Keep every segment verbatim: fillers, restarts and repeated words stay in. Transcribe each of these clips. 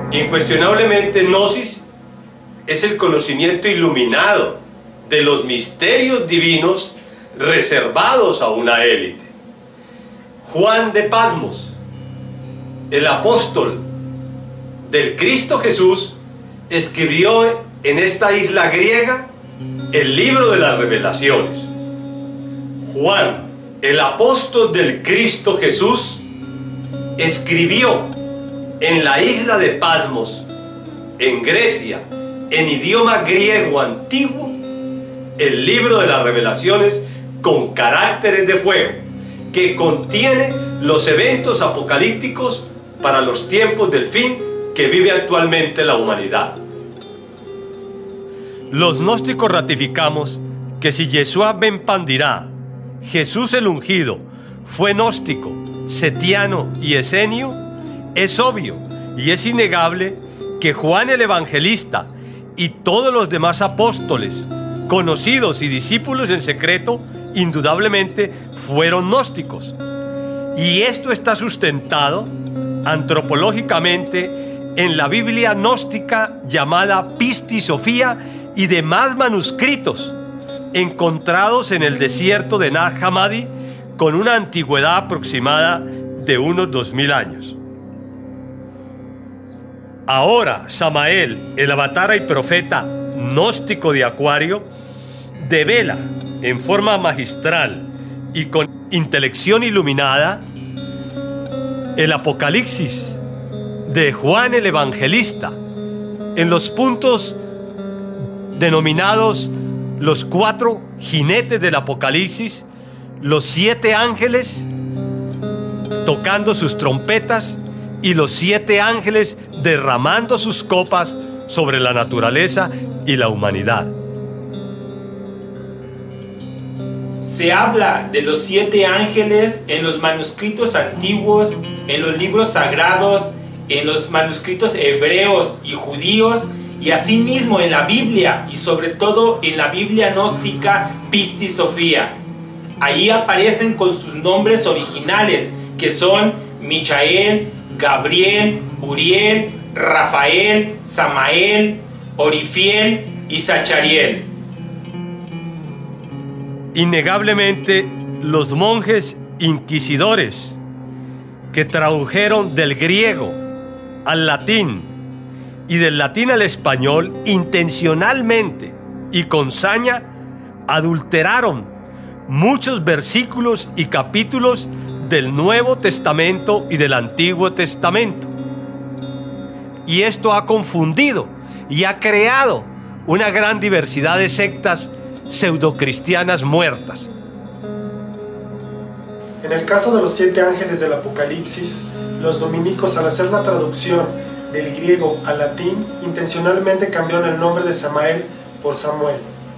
Incuestionablemente, gnosis es el conocimiento iluminado de los misterios divinos reservados a una élite. Juan de Patmos, el apóstol del Cristo Jesús, escribió en esta isla griega el libro de las revelaciones. Juan, el apóstol del Cristo Jesús, escribió en la isla de Patmos, en Grecia, en idioma griego antiguo, el libro de las revelaciones con caracteres de fuego, que contiene los eventos apocalípticos para los tiempos del fin que vive actualmente la humanidad. Los gnósticos ratificamos que si Yeshua ben Pandirá, Jesús el ungido, fue gnóstico, setiano y esenio, es obvio y es innegable que Juan el Evangelista y todos los demás apóstoles, conocidos y discípulos en secreto, indudablemente fueron gnósticos. Y esto está sustentado antropológicamente en la Biblia gnóstica llamada Pistis Sophia y demás manuscritos encontrados en el desierto de Nag Hammadi con una antigüedad aproximada de unos dos mil años. Ahora Samael, el avatara y profeta gnóstico de Acuario, devela en forma magistral y con intelección iluminada el Apocalipsis de Juan el Evangelista en los puntos denominados los cuatro jinetes del Apocalipsis, los siete ángeles tocando sus trompetas y los siete ángeles derramando sus copas sobre la naturaleza y la humanidad. Se habla de los siete ángeles en los manuscritos antiguos, en los libros sagrados, en los manuscritos hebreos y judíos, y asimismo en la Biblia, y sobre todo en la Biblia gnóstica Pistis Sophia. Ahí aparecen con sus nombres originales, que son Michael, Gabriel, Uriel, Rafael, Samael, Orifiel y Zachariel. Innegablemente, los monjes inquisidores que tradujeron del griego al latín y del latín al español intencionalmente y con saña adulteraron muchos versículos y capítulos del Nuevo Testamento y del Antiguo Testamento. Y esto ha confundido y ha creado una gran diversidad de sectas pseudocristianas muertas. En el caso de los siete ángeles del Apocalipsis, los dominicos, al hacer la traducción del griego al latín, intencionalmente cambiaron el nombre de Samael por Samuel.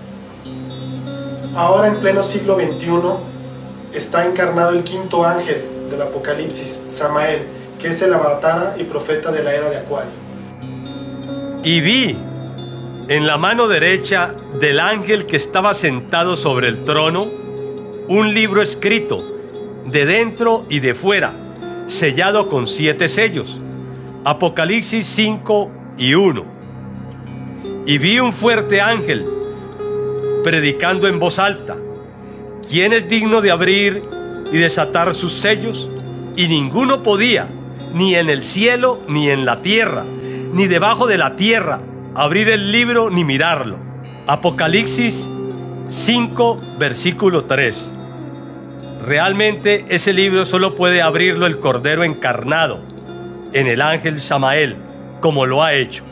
Ahora, en pleno siglo veintiuno, está encarnado el quinto ángel del Apocalipsis, Samael, que es el avatara y profeta de la era de Acuario. Y vi en la mano derecha del ángel que estaba sentado sobre el trono un libro escrito de dentro y de fuera, sellado con siete sellos. Apocalipsis cinco y uno. Y vi un fuerte ángel predicando en voz alta: ¿quién es digno de abrir y desatar sus sellos? Y ninguno podía, ni en el cielo, ni en la tierra, ni debajo de la tierra, abrir el libro ni mirarlo. Apocalipsis cinco, versículo tres. Realmente ese libro solo puede abrirlo el Cordero encarnado en el ángel Samael, como lo ha hecho.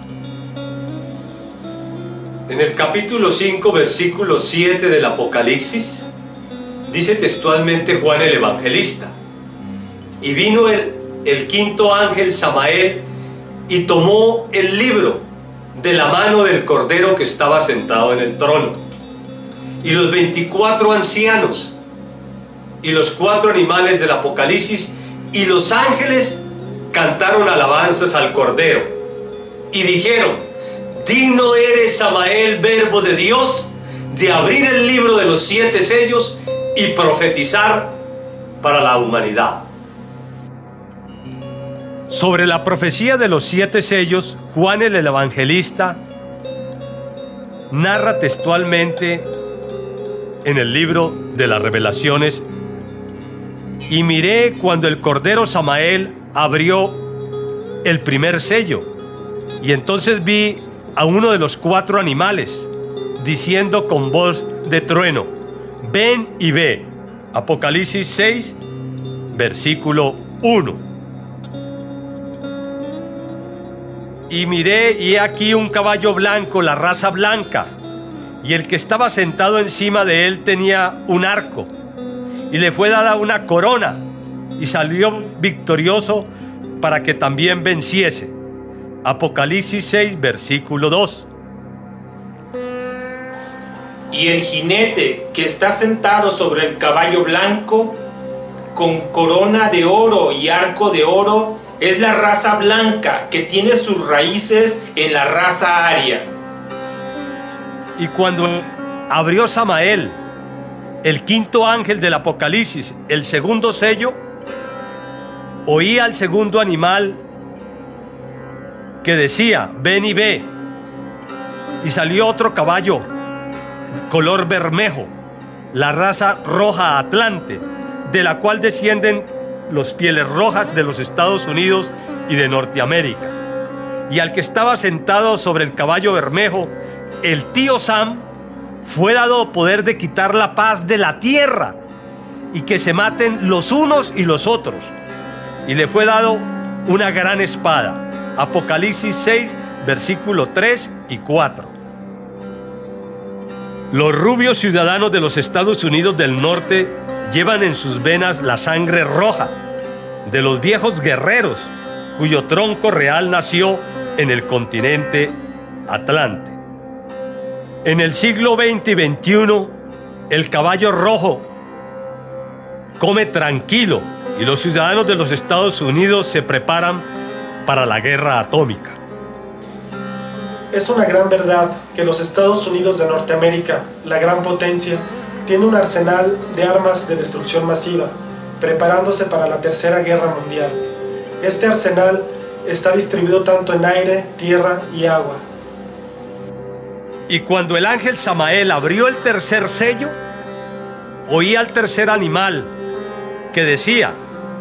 En el capítulo cinco, versículo siete del Apocalipsis, dice textualmente Juan el Evangelista: y vino el, el quinto ángel Samael y tomó el libro de la mano del Cordero que estaba sentado en el trono. Y los veinticuatro ancianos y los cuatro animales del Apocalipsis y los ángeles cantaron alabanzas al Cordero y dijeron: digno eres, Samael, verbo de Dios, de abrir el libro de los siete sellos y profetizar para la humanidad. Sobre la profecía de los siete sellos, Juan el Evangelista narra textualmente en el libro de las Revelaciones: y miré cuando el Cordero Samael abrió el primer sello, y entonces vi a uno de los cuatro animales diciendo con voz de trueno: ven y ve. Apocalipsis seis, versículo uno. Y miré, y he aquí un caballo blanco, la raza blanca, y el que estaba sentado encima de él tenía un arco, y le fue dada una corona, y salió victorioso para que también venciese. Apocalipsis seis, versículo dos. Y el jinete que está sentado sobre el caballo blanco, con corona de oro y arco de oro, es la raza blanca que tiene sus raíces en la raza aria. Y cuando abrió Samael, el quinto ángel del Apocalipsis, el segundo sello, oí al segundo animal que decía: ven y ve. Y salió otro caballo color bermejo, la raza roja atlante, de la cual descienden los pieles rojas de los Estados Unidos y de Norteamérica. Y al que estaba sentado sobre el caballo bermejo, el tío Sam, fue dado poder de quitar la paz de la tierra y que se maten los unos y los otros. Y le fue dado una gran espada. Apocalipsis seis, versículos tres y cuatro. Los rubios ciudadanos de los Estados Unidos del Norte llevan en sus venas la sangre roja de los viejos guerreros cuyo tronco real nació en el continente Atlante. En el siglo veinte y veintiuno, el caballo rojo come tranquilo y los ciudadanos de los Estados Unidos se preparan para la guerra atómica. Es una gran verdad que los Estados Unidos de Norteamérica, la gran potencia, tiene un arsenal de armas de destrucción masiva, preparándose para la Tercera Guerra Mundial. Este arsenal está distribuido tanto en aire, tierra y agua. Y cuando el ángel Samael abrió el tercer sello, oí al tercer animal que decía: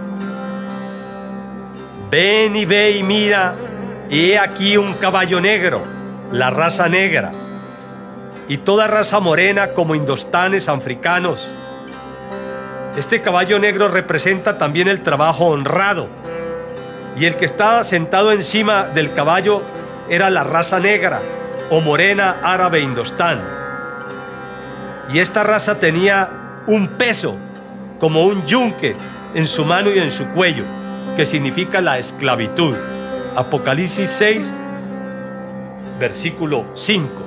ven y ve y mira, y he aquí un caballo negro, la raza negra, y toda raza morena como indostanes, africanos. Este caballo negro representa también el trabajo honrado, y el que estaba sentado encima del caballo era la raza negra o morena árabe indostán. Y esta raza tenía un peso como un yunque en su mano y en su cuello, que significa la esclavitud. Apocalipsis seis, versículo cinco.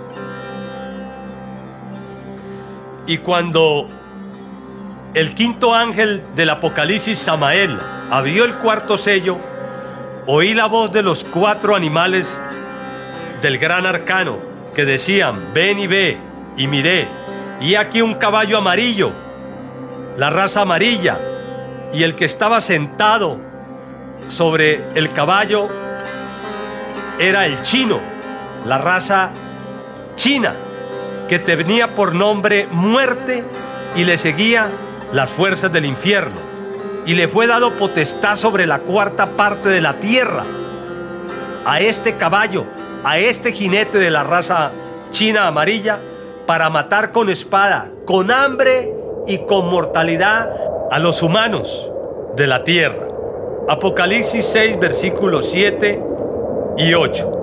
Y cuando el quinto ángel del Apocalipsis, Samael, abrió el cuarto sello, oí la voz de los cuatro animales del gran arcano que decían: ven y ve. Y miré, y aquí un caballo amarillo, la raza amarilla, y el que estaba sentado sobre el caballo era el chino, la raza china, que tenía por nombre muerte, y le seguía las fuerzas del infierno, y le fue dado potestad sobre la cuarta parte de la tierra. A este caballo, a este jinete de la raza china amarilla, para matar con espada, con hambre y con mortalidad a los humanos de la tierra. Apocalipsis seis, versículos siete y ocho.